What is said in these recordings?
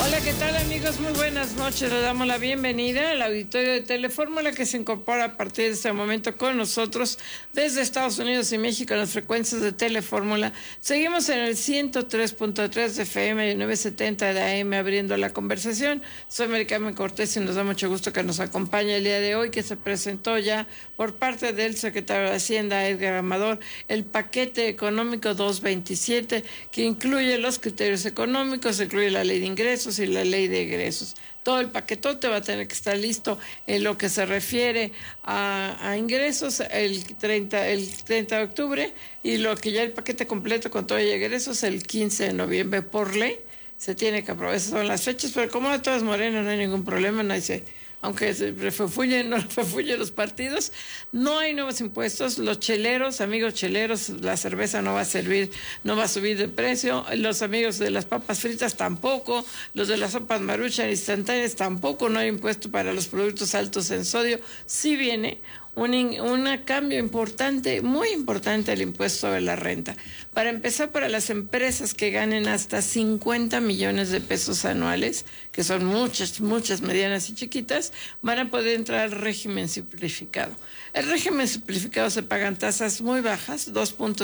Hola, ¿qué tal, amigos? Muy buenas noches. Le damos la bienvenida al auditorio de Telefórmula, que se incorpora a partir de este momento con nosotros desde Estados Unidos y México en las frecuencias de Telefórmula. Seguimos en el 103.3 de FM y 970 de AM abriendo la conversación. Soy Mari Carmen Cortés y nos da mucho gusto que nos acompañe el día de hoy, que se presentó ya por parte del secretario de Hacienda, Edgar Amador, el paquete económico 227, que incluye los criterios económicos, incluye la ley de ingresos y la ley de egresos. Todo el paquetote va a tener que estar listo en lo que se refiere a ingresos el 30 de octubre, y lo que ya el paquete completo con todo y egresos el 15 de noviembre por ley. Se tiene que aprobar, esas son las fechas, pero como de todas Morena no hay ningún problema, aunque se refugian los partidos, no hay nuevos impuestos. Los cheleros, amigos cheleros, la cerveza no va a subir de precio. Los amigos de las papas fritas tampoco. Los de las sopas Maruchan instantáneas tampoco. No hay impuesto para los productos altos en sodio. Sí viene un cambio importante, muy importante, el impuesto sobre la renta. Para empezar, para las empresas que ganen hasta 50 millones de pesos anuales, que son muchas, medianas y chiquitas, van a poder entrar al régimen simplificado. El régimen simplificado se pagan tasas muy bajas,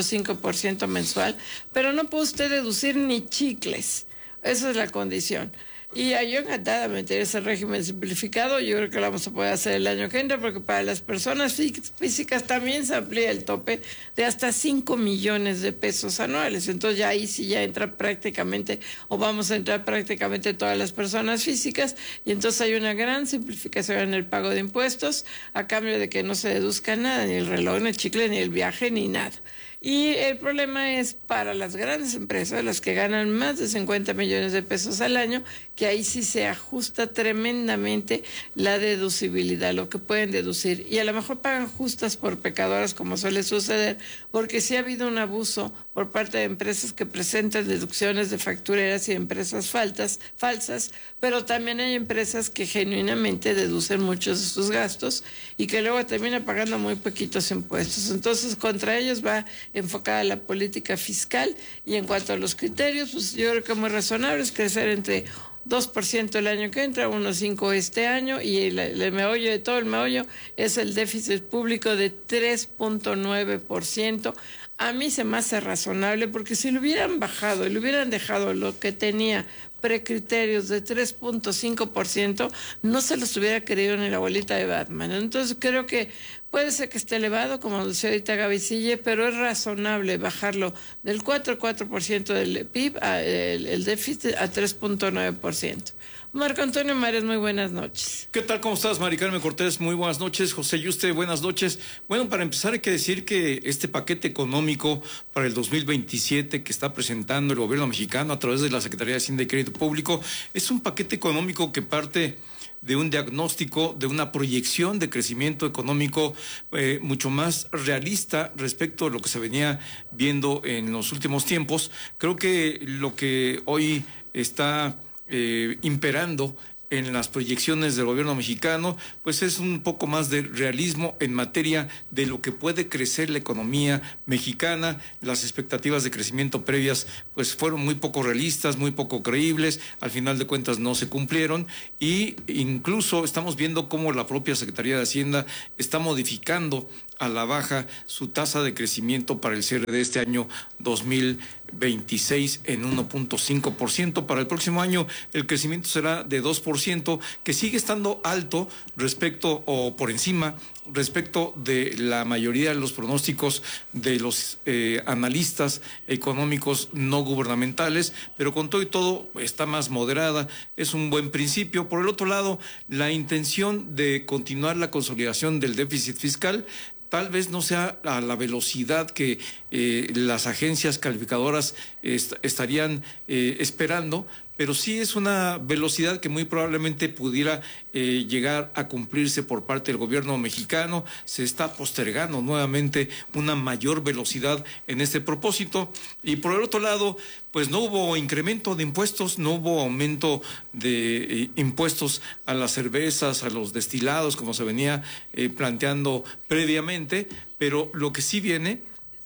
2.5% mensual, pero no puede usted deducir ni chicles. Esa es la condición. Y yo encantada de meter ese régimen simplificado. Yo creo que lo vamos a poder hacer el año que entra, porque para las personas físicas también se amplía el tope de hasta 5 millones de pesos anuales. Entonces ya ahí sí ya entra prácticamente, o vamos a entrar prácticamente todas las personas físicas, y entonces hay una gran simplificación en el pago de impuestos, a cambio de que no se deduzca nada, ni el reloj, ni el chicle, ni el viaje, ni nada. Y el problema es para las grandes empresas, las que ganan más de 50 millones de pesos al año, que ahí sí se ajusta tremendamente la deducibilidad, lo que pueden deducir. Y a lo mejor pagan justas por pecadoras, como suele suceder, porque sí ha habido un abuso por parte de empresas que presentan deducciones de factureras y empresas falsas, pero también hay empresas que genuinamente deducen muchos de sus gastos y que luego terminan pagando muy poquitos impuestos. Entonces, contra ellos va enfocada la política fiscal. Y en cuanto a los criterios, pues yo creo que muy razonable es crecer entre 2% el año que entra, 1.5% este año, y el meollo de todo el meollo es el déficit público de 3.9%. A mí se me hace razonable, porque si lo hubieran bajado y lo hubieran dejado lo que tenía precriterios de 3.5%, no se los hubiera querido ni la abuelita de Batman. Entonces creo que puede ser que esté elevado, como decía ahorita Gaby Sille, pero es razonable bajarlo del 4.4% del PIB, el déficit, a 3.9%. Marco Antonio Mares, muy buenas noches. ¿Qué tal? ¿Cómo estás, Mari Carmen Cortés? Muy buenas noches. José Yuste, buenas noches. Bueno, para empezar hay que decir que este paquete económico para el 2027 que está presentando el gobierno mexicano a través de la Secretaría de Hacienda y Crédito Público es un paquete económico que parte de un diagnóstico, de una proyección de crecimiento económico mucho más realista respecto a lo que se venía viendo en los últimos tiempos. Creo que lo que hoy está imperando en las proyecciones del gobierno mexicano, pues es un poco más de realismo en materia de lo que puede crecer la economía mexicana. Las expectativas de crecimiento previas pues fueron muy poco realistas, muy poco creíbles, al final de cuentas no se cumplieron, y incluso estamos viendo cómo la propia Secretaría de Hacienda está modificando a la baja su tasa de crecimiento para el cierre de este año 2026 en 1.5%. Para el próximo año el crecimiento será de 2%, que sigue estando alto respecto o por encima respecto de la mayoría de los pronósticos de los analistas económicos no gubernamentales, pero con todo y todo está más moderada, es un buen principio. Por el otro lado, la intención de continuar la consolidación del déficit fiscal tal vez no sea a la velocidad que las agencias calificadoras estarían esperando, pero sí es una velocidad que muy probablemente pudiera llegar a cumplirse por parte del gobierno mexicano. Se está postergando nuevamente una mayor velocidad en este propósito. Y por el otro lado, pues no hubo incremento de impuestos, no hubo aumento de impuestos a las cervezas, a los destilados, como se venía planteando previamente, pero lo que sí viene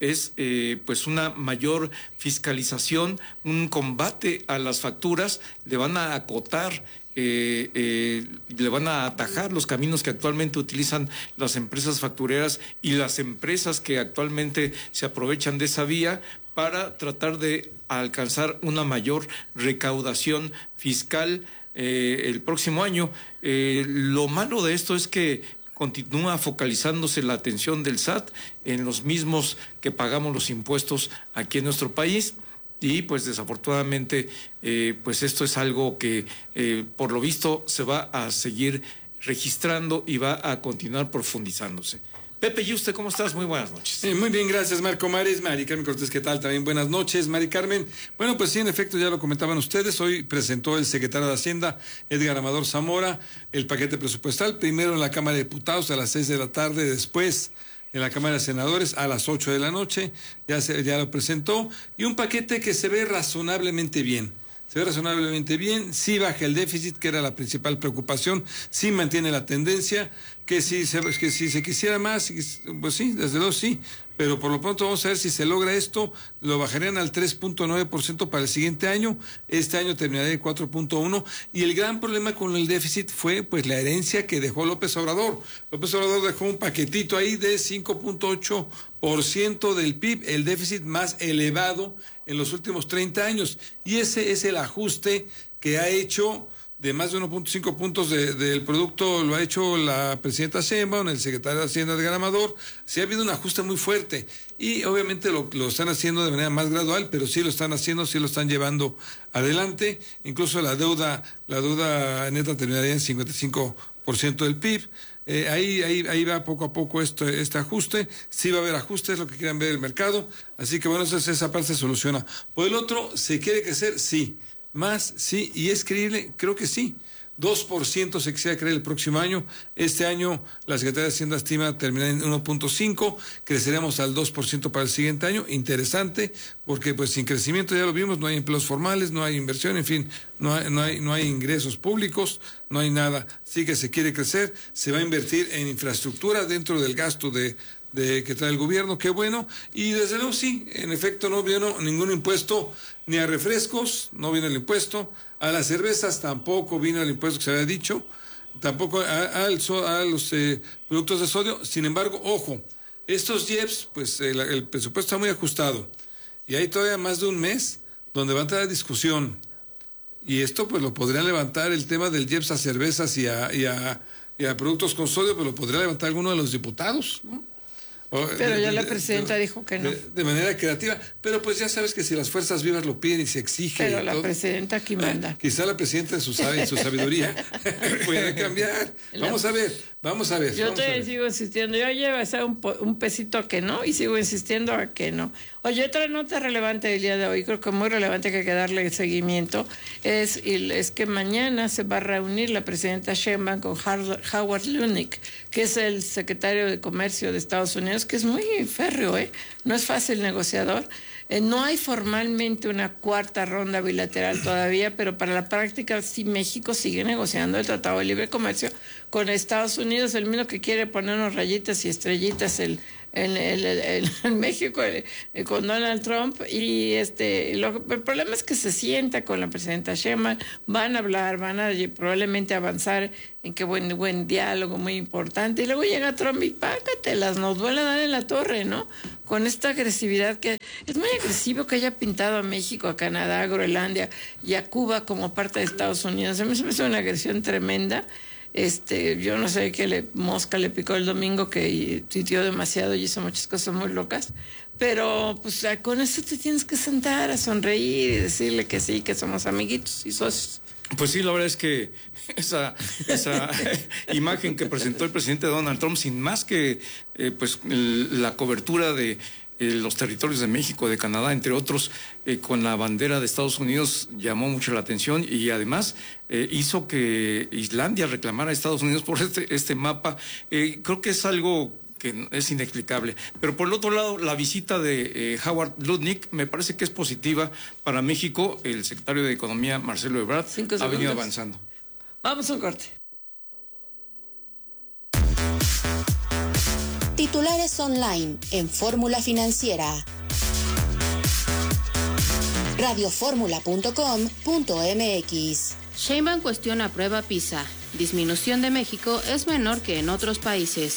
es pues una mayor fiscalización, un combate a las facturas, le van a acotar, le van a atajar los caminos que actualmente utilizan las empresas factureras y las empresas que actualmente se aprovechan de esa vía para tratar de alcanzar una mayor recaudación fiscal el próximo año. Lo malo de esto es que continúa focalizándose la atención del SAT en los mismos que pagamos los impuestos aquí en nuestro país y pues desafortunadamente pues esto es algo que por lo visto se va a seguir registrando y va a continuar profundizándose. Pepe, ¿y usted cómo estás? Muy buenas noches. Muy bien, gracias Marco Mares. Mari Carmen Cortés, ¿qué tal? También buenas noches, Mari Carmen. Bueno, pues sí, en efecto, ya lo comentaban ustedes. Hoy presentó el secretario de Hacienda, Edgar Amador Zamora, el paquete presupuestal. Primero en la Cámara de Diputados a las 6 de la tarde, después en la Cámara de Senadores a las 8 de la noche. Ya lo presentó. Y un paquete que se ve razonablemente bien. Sí baja el déficit, que era la principal preocupación, sí mantiene la tendencia, que si se quisiera más, pues sí, desde luego sí, pero por lo pronto vamos a ver si se logra esto, lo bajarían al 3.9% para el siguiente año, este año terminaría en 4.1%, y el gran problema con el déficit fue pues la herencia que dejó López Obrador. López Obrador dejó un paquetito ahí de 5.8% del PIB, el déficit más elevado en los últimos 30 años, y ese es el ajuste que ha hecho de más de 1.5 puntos del producto, lo ha hecho la presidenta Sheinbaum, el secretario de Hacienda Edgar Amador. Sí ha habido un ajuste muy fuerte, y obviamente lo están haciendo de manera más gradual, pero sí lo están haciendo, sí lo están llevando adelante. Incluso la deuda neta terminaría en 55% del PIB. Ahí va poco a poco este ajuste. Sí va a haber ajustes, lo que quieran ver el mercado. Así que bueno, esa parte se soluciona. Por el otro, ¿se quiere crecer? Sí. Más, sí. ¿Y es creíble? Creo que sí. 2% se quisiera creer el próximo año. Este año la Secretaría de Hacienda estima terminar en 1.5%, creceremos al 2% para el siguiente año. Interesante, porque pues sin crecimiento, ya lo vimos, no hay empleos formales, no hay inversión, en fin, no hay ingresos públicos, no hay nada. Sí que se quiere crecer, se va a invertir en infraestructura dentro del gasto que trae el gobierno, qué bueno, y desde luego sí, en efecto no vino ningún impuesto, ni a refrescos, no vino el impuesto, a las cervezas tampoco vino el impuesto que se había dicho, tampoco a los productos de sodio. Sin embargo, ojo, estos IEPS, pues el presupuesto está muy ajustado, y hay todavía más de un mes donde va a entrar a discusión, y esto pues lo podrían levantar el tema del IEPS a cervezas y a productos con sodio, pues lo podría levantar alguno de los diputados, ¿no? Pero ya la presidenta dijo que no. De manera creativa. Pero pues ya sabes que si las fuerzas vivas lo piden y se exige. Pero la presidenta aquí manda. Quizá la presidenta en su sabiduría puede cambiar. Vamos a ver. Yo sigo insistiendo. Yo llevo a hacer un pesito a que no y sigo insistiendo a que no. Oye, otra nota relevante del día de hoy, creo que muy relevante que hay que darle seguimiento, es que mañana se va a reunir la presidenta Sheinbaum con Howard Lutnick, que es el secretario de Comercio de Estados Unidos, que es muy férreo, no es fácil negociador. No hay formalmente una cuarta ronda bilateral todavía, pero para la práctica sí México sigue negociando el Tratado de Libre Comercio con Estados Unidos, el mismo que quiere poner unas rayitas y estrellitas en México con Donald Trump, y el problema es que se sienta con la presidenta Sheinbaum, van a hablar, probablemente avanzar en que buen diálogo muy importante, y luego llega Trump y pácatelas, nos duele dar en la torre, ¿no? Con esta agresividad, que es muy agresivo que haya pintado a México, a Canadá, a Groenlandia y a Cuba como parte de Estados Unidos. A mí se me hace una agresión tremenda. Yo no sé qué mosca le picó el domingo, que tuiteó demasiado y hizo muchas cosas muy locas, pero pues con eso te tienes que sentar a sonreír y decirle que sí, que somos amiguitos y socios. Pues sí, la verdad es que esa imagen que presentó el presidente Donald Trump, sin más que la cobertura de los territorios de México, de Canadá, entre otros, con la bandera de Estados Unidos, llamó mucho la atención, y además hizo que Islandia reclamara a Estados Unidos por este mapa. Creo que es algo que es inexplicable. Pero por el otro lado, la visita de Howard Lutnick me parece que es positiva para México. El secretario de Economía, Marcelo Ebrard, ha venido avanzando. Vamos a un corte. Titulares online en Fórmula Financiera. radioformula.com.mx. Sheinbaum cuestiona prueba PISA. Disminución de México es menor que en otros países.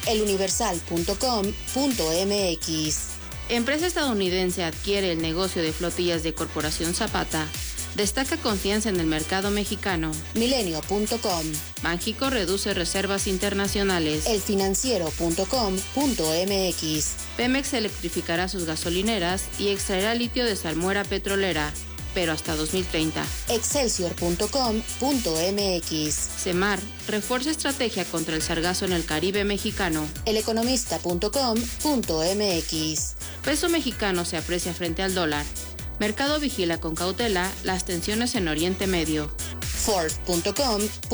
eluniversal.com.mx. Empresa estadounidense adquiere el negocio de flotillas de Corporación Zapata. Destaca confianza en el mercado mexicano. Milenio.com. Banxico reduce reservas internacionales. elfinanciero.com.mx. Pemex electrificará sus gasolineras y extraerá litio de salmuera petrolera, pero hasta 2030. Excelsior.com.mx. Semar refuerza estrategia contra el sargazo en el Caribe mexicano. eleconomista.com.mx. Peso mexicano se aprecia frente al dólar. Mercado vigila con cautela las tensiones en Oriente Medio.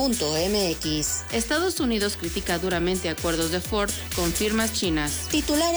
Ford.com.mx. Estados Unidos critica duramente acuerdos de Ford con firmas chinas. Titulares